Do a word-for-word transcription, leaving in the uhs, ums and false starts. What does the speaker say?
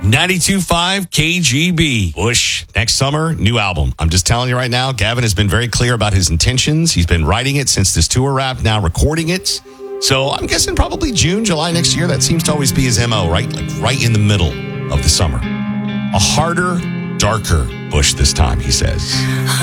ninety-two point five K G B. Bush, next summer, new album. I'm just telling you right now, Gavin has been very clear about his intentions. He's been writing it since this tour wrapped, now recording it. So I'm guessing probably June, July next year. That seems to always be his M O, right? Like right in the middle of the summer. A harder, darker Bush this time, he says.